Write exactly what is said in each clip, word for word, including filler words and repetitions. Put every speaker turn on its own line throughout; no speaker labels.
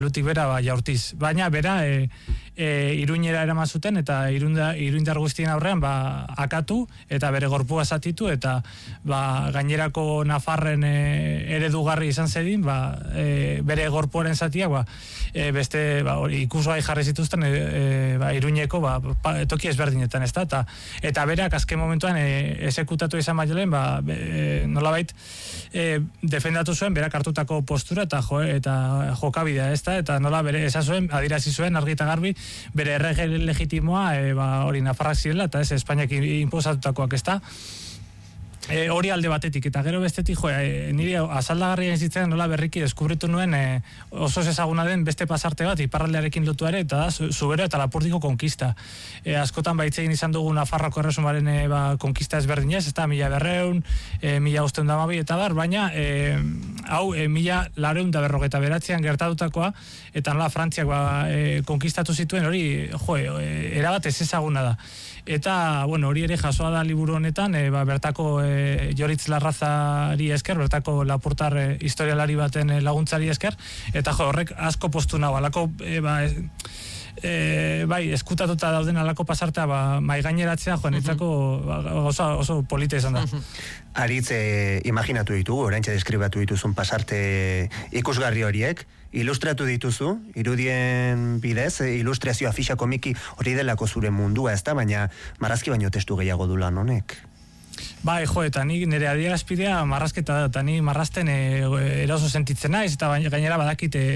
lutik bera ba, jaurtiz. Baina bera e, e, Iruñera eraman zuten eta irunda, iruindar guztien aurrean ba, akatu eta bere gorpua zatitu eta ba, gainerako Nafarren e, eredugarri izan zedin ba, e, bere gorpuaren zatiak ba, e, beste ba, ikusgai jarri zituzten e, e, ba, Iruñeko ba, pa, toki ezberdinetan ez da eta, eta berak azken momentuan e, esekutatu izan baino lehen ba, e, nolabait e, defendatu zuen berak hartutako postura eta, jo, eta jokabidea ez da eta nola bere esazuen, adirazi zuen argi eta garbi bere errege legitimoa e, ba, hori Nafarrak zirela eta ez Espainiak inposatutakoak ez da e, hori alde batetik eta gero bestetik jo, e, niri azaldagarria zitzen nola berriki deskubritu nuen e, oso ezaguna den beste pasarte bat iparraldearekin lotu ere eta da Zubero eta Lapurdiko konkista e, askotan baitzegin izan dugu Nafarroko erresumaren e, ba, konkista ezberdinez ez da mila berreun, e, mila usteun damabi eta bar, baina e, hau e, mila lareun da berrogeta beratzean gertatutakoa eta nola Frantziak ba, e, konkistatu zituen hori jo, e, erabat ez ezaguna da eta bueno, hori ere jasoa da liburu honetan e, ba, bertako e, Joritz Larrazari esker, bertako lapurtar e, historialari baten e, laguntzari esker eta jo, horrek asko postu nago alako e, ba, e, e, bai, eskutatuta dauden alako pasartea ba, maigaineratzea joan etzako ba, oso, oso polita izan da
Aritz, e, imaginatu ditugu, oraintxe deskribatu dituzun pasarte ikusgarri horiek ilustratu dituzu, irudien bidez, ilustrazio afixa komiki hori delako zure mundua ez da, baina marrazki baino testu gehiago du lan honek.
Bai, jo, eta ni nire adierazpidea marrazketa da, eta ni marrazten e, eroso sentitzen naiz, eta gainera badakit e,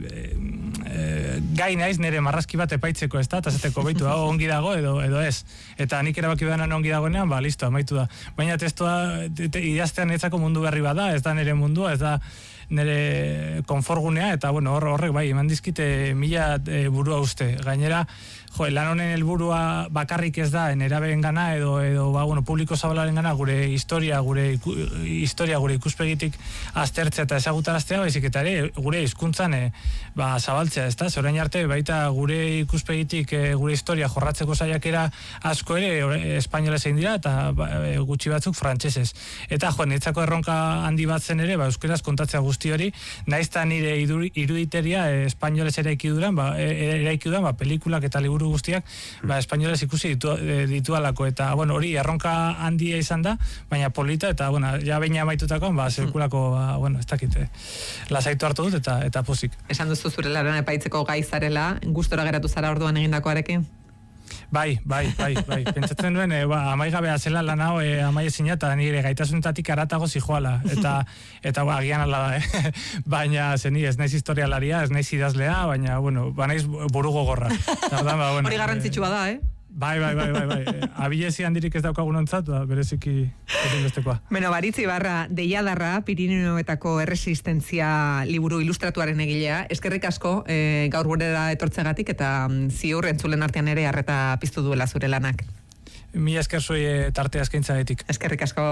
e, gai naiz nire marrazki bat epaitzeko ez da, eta zeteko baitu hau ongi dago edo, edo ez. Eta nik erabaki bedan ongi dagoenean, ba, listo, amaitu da. Baina testua idaztean etzako mundu berri bada, ez da nire mundua, ez da nire konforgunea, eta bueno, hor, horrek bai, eman dizkite mila e, burua uste. Gainera, jo, lan honen helburua bakarrik ez da, nerabeen gana, edo, edo ba, bueno, publiko zabalaren gana, gure historia, gure iku, historia, gure ikuspegitik aztertzea eta ezagutaraztea, baizik eta ere, gure hizkuntzan e, ba, zabaltzea, ez da? Zorain arte, baita gure ikuspegitik, e, gure historia jorratzeko saiakera asko ere, e, espainolez egin dira, eta ba, e, gutxi batzuk frantsesez. Eta, jo, niretzako erronka handi bat zen ere, ba, euskeraz kontatzea guzti hori, naizta nire iruditeria e, espainolez eraiki duran, ba, e, eraiki duran, ba, pelikulak eta liburu guztiak, ba, espainolez ikusi ditu, e, ditualako, eta, bueno, hori erronka handia izan da, baina polita, eta, bueno, ja beina amaitutako, ba, zirkulako, ba, bueno, ez dakit, eh, lasaitu hartu dut, eta, eta pozik.
Esan duzu zure laran epaitzeko gai zarela, gustora geratu zara orduan egindakoarekin?
Bai, bai, bai, bai. Pentsatzen duen, e, ba, amaigabea zela lan hau e, amaiezina eta nire gaitasunetatik aratago zijoala. Eta, eta ba, agian ala da, eh? Baina, zeni, ez naiz historialaria, ez naiz idazlea, baina, bueno, ba naiz burugo gorra. Ba, bueno,
hori garrantzitsua da, eh?
Bai, bai, bai, bai, bai. Abilezi handirik ez daukagun ontzat, ba, bereziki ezinbestekoa.
Bueno, Aritz Ibarra, Deiadarra, Pirinioetako erresistentzia liburu ilustratuaren egilea. Eskerrik asko, e, gaur gurera etortzegatik, eta ziur entzulen artean ere harreta piztu duela zure lanak.
Mila esker zoi e, tartea eskaintzagatik.
Eskerrik asko.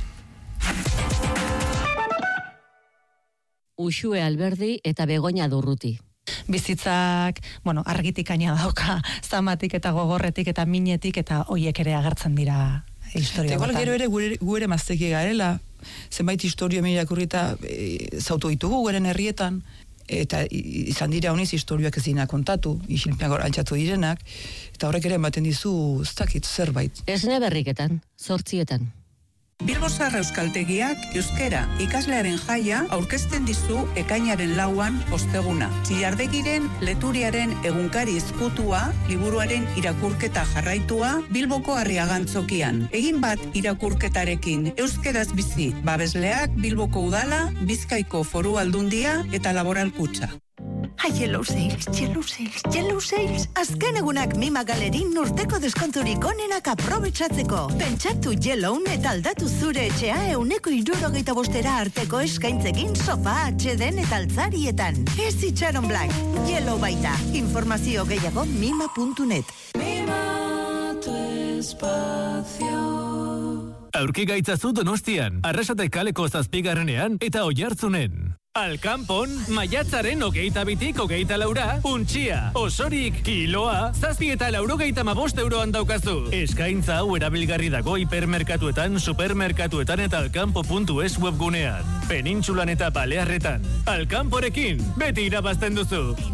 Uxue Alberdi eta Begoña Durruti.
Bizitzak, bueno, argitik aina dauka, zamatik eta gogorretik eta minetik eta hoiek ere agertzen dira historia.
Igual gero ere gure, gure mazteki garela, zenbait historio mirakurrita e, zautu ditugu guren herrietan, eta izan dira honiz historioak ez dina kontatu, isilpeak altxatu direnak, eta horrek ere ematen dizu, ez dakit, zerbait.
Esne berriketan, zortzietan.
Bilbozar Euskaltegiak euskera ikaslearen jaia aurkezten dizu ekainaren lauan osteguna. Txillardegiren leturiaren egunkari ezkutua, liburuaren irakurketa jarraitua, Bilboko Arriagantzokian. Egin bat irakurketarekin euskeraz bizi, babesleak Bilboko Udala, Bizkaiko Foru Aldundia eta Laboral Kutxa.
Ai, Yellow Sales, Yellow Sales, Yellow Sales. Azken egunak Mima Galerin urteko deskonturik onenak aprobetsatzeko. Pentsatu Yellow eta aldatu zure etxea euneko hirurogeita bostera arteko eskaintzekin sofa, atxeden eta altzarietan. Ez itxaron Black, Yellow baita. Informazio gehiago mima puntu net.
Mima tu espacio.
Aurki gaitzazu Donostian, Arrasate kaleko zazpigarrenean eta Oiartzunen. Alkanpon, maiatzaren hogeita bitik hogeita laura, untxia, osorik, kiloa, zazpi eta laurogeita mabost euroan daukazu. Eskaintza hau erabilgarri dago hipermerkatuetan, supermerkatuetan eta alkanpo puntu es webgunean. Penintsulan eta Balearretan. Alkanporekin, beti irabazten duzu.